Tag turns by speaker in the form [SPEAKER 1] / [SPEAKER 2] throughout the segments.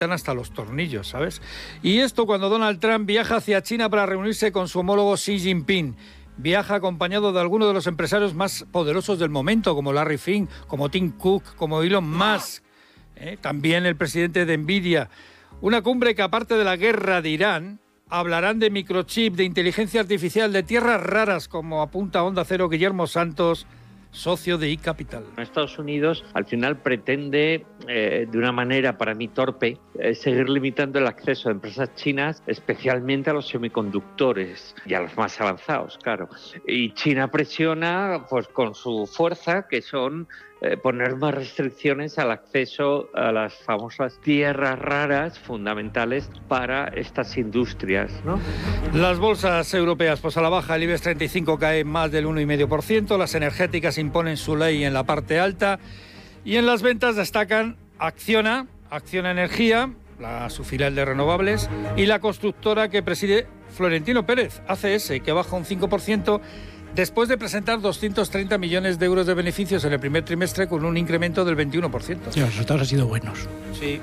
[SPEAKER 1] hasta los tornillos, ¿sabes? Y esto cuando Donald Trump viaja hacia China para reunirse con su homólogo Xi Jinping. Viaja acompañado de algunos de los empresarios más poderosos del momento, como Larry Fink, como Tim Cook, como Elon Musk. También el presidente de Nvidia. Una cumbre que, aparte de la guerra de Irán, hablarán de microchip, de inteligencia artificial, de tierras raras, como apunta Onda Cero Guillermo Santos, socio de iCapital.
[SPEAKER 2] Estados Unidos al final pretende, de una manera para mí torpe, seguir limitando el acceso de empresas chinas, especialmente a los semiconductores y a los más avanzados, claro. Y China presiona pues con su fuerza, que son poner más restricciones al acceso a las famosas tierras raras fundamentales para estas industrias, ¿no?
[SPEAKER 1] Las bolsas europeas pues a la baja, el IBEX 35 cae más del 1,5%, las energéticas imponen su ley en la parte alta y en las ventas destacan Acciona Energía, su filial de renovables, y la constructora que preside Florentino Pérez, ACS, que baja un 5%, después de presentar 230 millones de euros de beneficios en el primer trimestre con un incremento del 21%.
[SPEAKER 3] Sí, los resultados han sido buenos.
[SPEAKER 1] Sí.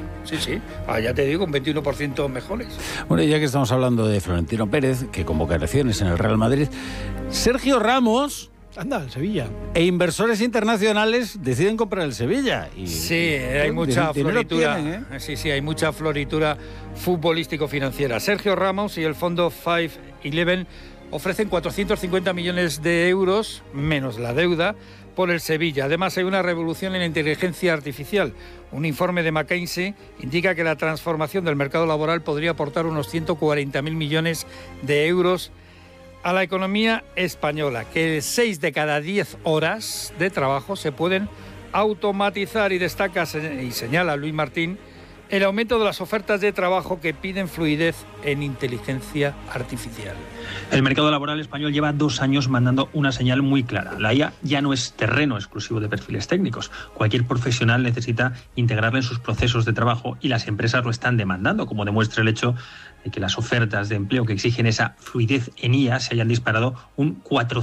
[SPEAKER 1] Ya te digo, un 21% mejores.
[SPEAKER 4] Bueno, ya que estamos hablando de Florentino Pérez, que convoca elecciones en el Real Madrid, Sergio Ramos...
[SPEAKER 3] Anda, el Sevilla.
[SPEAKER 4] E inversores internacionales deciden comprar el Sevilla.
[SPEAKER 1] Sí, hay mucha floritura. Sí, hay mucha floritura futbolístico-financiera. Sergio Ramos y el fondo 511 ofrecen 450 millones de euros, menos la deuda, por el Sevilla. Además, hay una revolución en la inteligencia artificial. Un informe de McKinsey indica que la transformación del mercado laboral podría aportar unos 140.000 millones de euros a la economía española, que 6 de cada 10 horas de trabajo se pueden automatizar, y destaca y señala Luis Martín el aumento de las ofertas de trabajo que piden fluidez en inteligencia artificial.
[SPEAKER 5] El mercado laboral español lleva 2 años mandando una señal muy clara. La IA ya no es terreno exclusivo de perfiles técnicos. Cualquier profesional necesita integrarla en sus procesos de trabajo y las empresas lo están demandando, como demuestra el hecho de que las ofertas de empleo que exigen esa fluidez en IA se hayan disparado un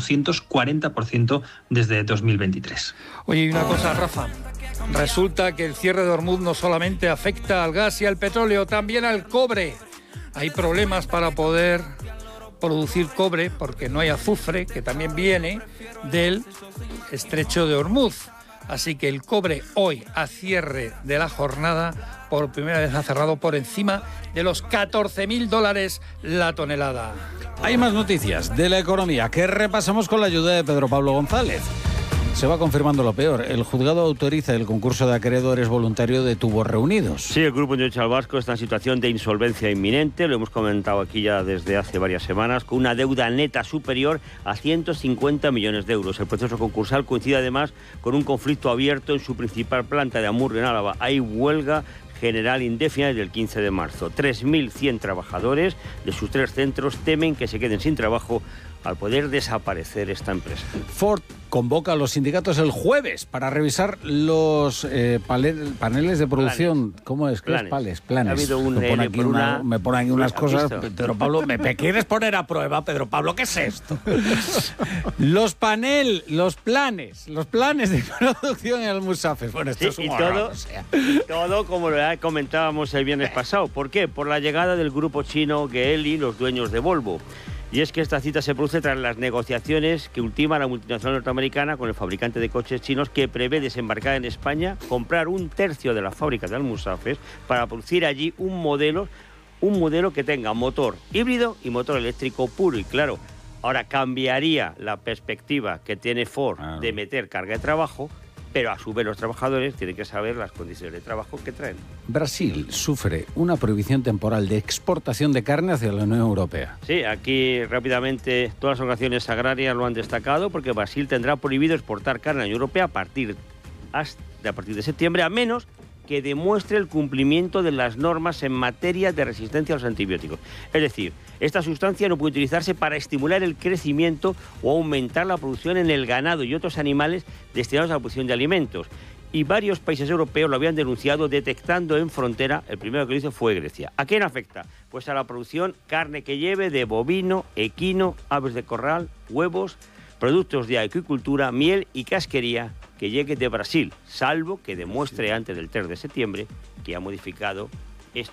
[SPEAKER 5] 440% desde 2023.
[SPEAKER 1] Oye, y una cosa, Rafa. Resulta que el cierre de Hormuz no solamente afecta al gas y al petróleo, también al cobre. Hay problemas para poder producir cobre porque no hay azufre, que también viene del estrecho de Hormuz. Así que el cobre hoy, a cierre de la jornada, por primera vez ha cerrado por encima de los $14.000 la tonelada.
[SPEAKER 4] Hay más noticias de la economía que repasamos con la ayuda de Pedro Pablo González. Se va confirmando lo peor. El juzgado autoriza el concurso de acreedores voluntario de Tubos Reunidos.
[SPEAKER 6] Sí, el Grupo Industrial Vasco está en situación de insolvencia inminente, lo hemos comentado aquí ya desde hace varias semanas, con una deuda neta superior a 150 millones de euros. El proceso concursal coincide además con un conflicto abierto en su principal planta de Amurrio, en Álava. Hay huelga general indefinida desde el 15 de marzo. 3.100 trabajadores de sus 3 centros temen que se queden sin trabajo al poder desaparecer esta empresa.
[SPEAKER 4] Ford convoca a los sindicatos el jueves para revisar los paneles de producción.
[SPEAKER 6] Planes.
[SPEAKER 4] ¿Cómo es? ¿Qué es planes?
[SPEAKER 6] Ha habido un
[SPEAKER 4] me pone aquí unas cosas.
[SPEAKER 6] ¿Visto?
[SPEAKER 4] Pedro Pablo, ¿me quieres poner a prueba, Pedro Pablo? ¿Qué es esto? los planes de producción en Almusafes. Bueno, esto es un horror,
[SPEAKER 6] todo como lo comentábamos el viernes pasado. ¿Por qué? Por la llegada del grupo chino Geely, los dueños de Volvo. Y es que esta cita se produce tras las negociaciones que ultima la multinacional norteamericana con el fabricante de coches chinos, que prevé desembarcar en España, comprar 1/3 de la fábrica de Almusafes para producir allí un modelo que tenga motor híbrido y motor eléctrico puro. Y claro, ahora cambiaría la perspectiva que tiene Ford de meter carga de trabajo, pero a su vez los trabajadores tienen que saber las condiciones de trabajo que traen.
[SPEAKER 4] Brasil sufre una prohibición temporal de exportación de carne hacia la Unión Europea.
[SPEAKER 6] Sí, aquí rápidamente todas las organizaciones agrarias lo han destacado, porque Brasil tendrá prohibido exportar carne a la Unión Europea a partir de septiembre, a menos que demuestre el cumplimiento de las normas en materia de resistencia a los antibióticos. Es decir, esta sustancia no puede utilizarse para estimular el crecimiento o aumentar la producción en el ganado y otros animales destinados a la producción de alimentos. Y varios países europeos lo habían denunciado, detectando en frontera. El primero que lo hizo fue Grecia. ¿A quién afecta? Pues a la producción carne que lleve de bovino, equino, aves de corral, huevos, productos de acuicultura, miel y casquería que llegue de Brasil, salvo que demuestre antes del 3 de septiembre que ha modificado